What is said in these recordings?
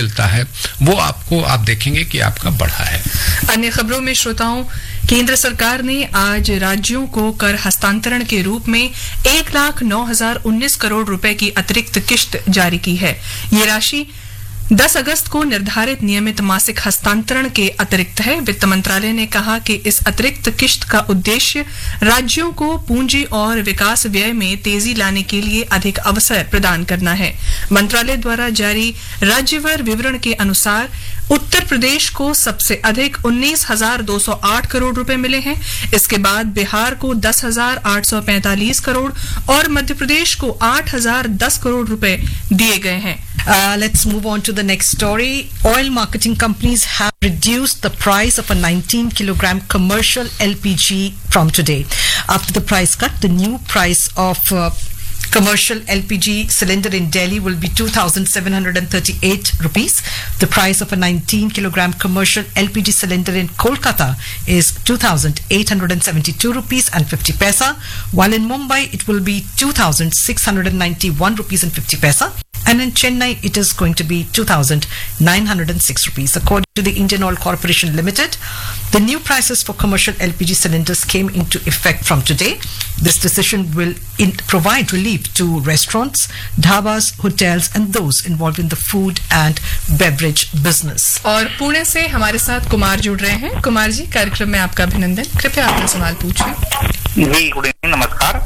मिलता है वो आप देखेंगे कि आपका बढ़ा है। अन्य खबरों में श्रोताओं, केंद्र सरकार ने आज राज्यों को कर हस्तांतरण के रूप में 1,09,019 करोड़ रुपए की अतिरिक्त किश्त जारी की है। ये राशि 10 अगस्त को निर्धारित नियमित मासिक हस्तांतरण के अतिरिक्त है। वित्त मंत्रालय ने कहा कि इस अतिरिक्त किश्त का उद्देश्य राज्यों को पूंजी और विकास व्यय में तेजी लाने के लिए अधिक अवसर प्रदान करना है। मंत्रालय द्वारा जारी राज्यवार विवरण के अनुसार उत्तर प्रदेश को सबसे अधिक 19,208 करोड़ रुपए मिले हैं। इसके बाद बिहार को 10,845 करोड़ और मध्य प्रदेश को 8,010 करोड़ रुपए दिए गए हैं। Let's move on to the next story. Oil marketing companies have reduced the price of a 19-kilogram commercial LPG from today. After the price cut, the new price of commercial LPG cylinder in Delhi will be 2,738 rupees. The price of a 19-kilogram commercial LPG cylinder in Kolkata is 2,872 rupees and 50 paisa, while in Mumbai it will be 2,691 rupees and 50 paisa. And in Chennai, it is going to be 2,906 rupees. According to the Indian Oil Corporation Limited, the new prices for commercial LPG cylinders came into effect from today. This decision will provide relief to restaurants, dhabas, hotels, and those involved in the food and beverage business. और पुणे से हमारे साथ कुमार जुड़ रहे हैं। कुमार जी, कार्यक्रम में आपका अभिनंदन। कृपया अपना सवाल पूछिए। जी, गुड इवनिंग, नमस्कार।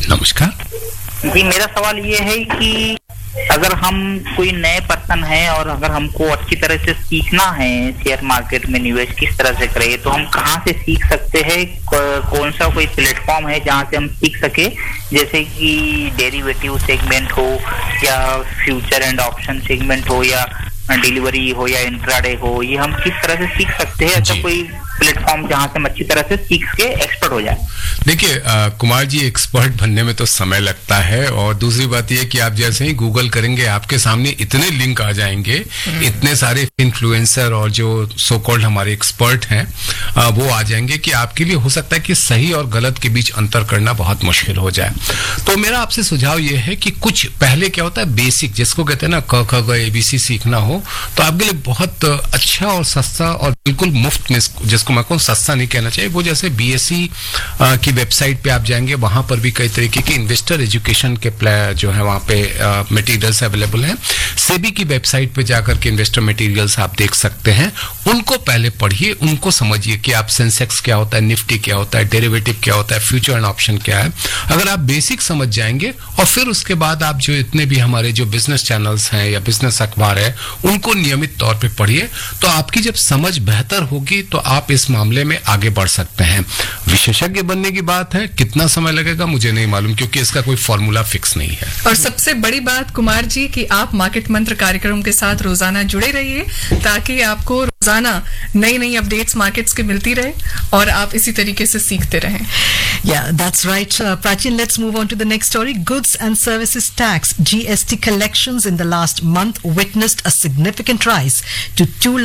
नमस्कार जी, मेरा सवाल ये है कि अगर हम कोई नए पर्सन हैं और अगर हमको अच्छी तरह से सीखना है शेयर मार्केट में निवेश किस तरह से करें, तो हम कहाँ से सीख सकते हैं? कौन सा कोई प्लेटफॉर्म है जहाँ से हम सीख सके, जैसे कि डेरिवेटिव सेगमेंट हो या फ्यूचर एंड ऑप्शन सेगमेंट हो या डिलीवरी हो या इंट्राडे हो, ये हम किस तरह से सीख सकते हैं? ऐसा कोई प्लेटफॉर्म जहां से हम अच्छी तरह से सीख के एक्सपर्ट हो जाए? देखिए कुमार जी, एक्सपर्ट बनने में तो समय लगता है, और दूसरी बात यह कि आप जैसे ही गूगल करेंगे आपके सामने इतने लिंक आ जाएंगे, इतने सारे इन्फ्लुएंसर और जो सो कॉल्ड हमारे एक्सपर्ट हैं वो आ जाएंगे कि आपके लिए हो सकता है कि सही और गलत के बीच अंतर करना बहुत मुश्किल हो जाए। तो मेरा आपसे सुझाव ये है कि कुछ पहले क्या होता है, बेसिक जिसको कहते हैं ना, क ख ग ABC सीखना हो तो आपके लिए बहुत अच्छा और सस्ता और बिल्कुल मुफ्त में, जिसको मैं कहूँ सस्ता नहीं कहना चाहिए, वो जैसे BSE की वेबसाइट पे आप जाएंगे, वहां पर भी कई तरीके के इन्वेस्टर एजुकेशन के जो है वहां पे मटेरियल्स अवेलेबल हैं। सेबी की वेबसाइट पे जाकर के इन्वेस्टर मटेरियल्स आप देख सकते हैं, उनको पहले पढ़िए, उनको समझिए कि आप सेंसेक्स क्या होता है, निफ्टी क्या होता है, डेरिवेटिव क्या होता है, फ्यूचर एंड ऑप्शन क्या है। अगर आप बेसिक समझ जाएंगे और फिर उसके बाद आप जो इतने भी हमारे जो बिजनेस चैनल्स हैं या बिजनेस अखबार है उनको नियमित तौर पे पढ़िए, तो आपकी जब समझ बेहतर होगी तो आप इस मामले में आगे बढ़ सकते हैं। विशेषज्ञ बनने की बात है, कितना समय लगेगा मुझे नहीं मालूम, क्योंकि इसका कोई फॉर्मूला फिक्स नहीं है। और सबसे बड़ी बात कुमार जी कि आप मार्केट मंत्र कार्यक्रम के साथ रोजाना जुड़े रहिए, ताकि आपको रोजाना नई नई अपडेट्स मार्केट्स की मिलती रहे और आप इसी तरीके से सीखते रहें। Yeah, that's right, Prachin. Let's move on to the next story. Goods and Services Tax (GST) collections in the last month witnessed a significant rise to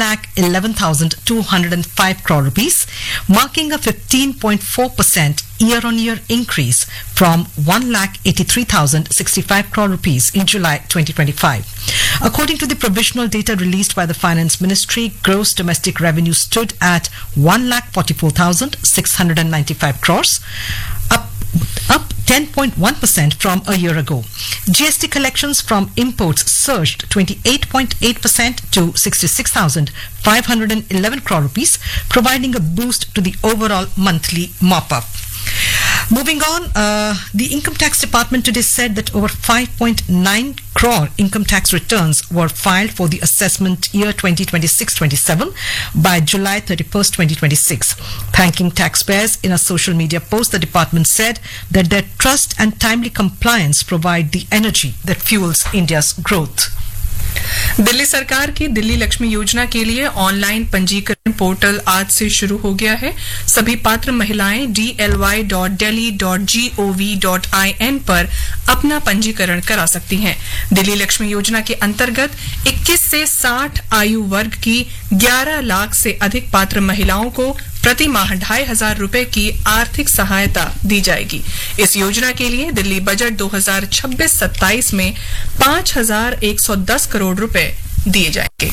2,11,205 crore rupees, marking a 15.4% year-on-year increase from 1,83,065 crore rupees in July 2025. According to the provisional data released by the Finance Ministry, gross domestic revenue stood at 1,44,695 crores, up 10.1% from a year ago. GST collections from imports surged 28.8% to 66,511 crore rupees, providing a boost to the overall monthly mop-up. Moving on, the Income Tax Department today said that over 5.9 crore income tax returns were filed for the assessment year 2026-27 by July 31st, 2026. Thanking taxpayers in a social media post, the department said that their trust and timely compliance provide the energy that fuels India's growth. Delhi सरकार की दिल्ली लक्ष्मी योजना के लिए online पंजीकरण portal आज से शुरू हो गया है। सभी पात्र महिलाएं dly.delhi.gov.in पर अपना पंजीकरण करा सकती हैं। दिल्ली लक्ष्मी योजना के अंतर्गत 21 से 60 आयु वर्ग की 11 लाख से अधिक पात्र महिलाओं को प्रति माह 2,500 रुपए की आर्थिक सहायता दी जाएगी। इस योजना के लिए दिल्ली बजट 2026-27 में 5,110 करोड़ रुपए दिए जाएंगे।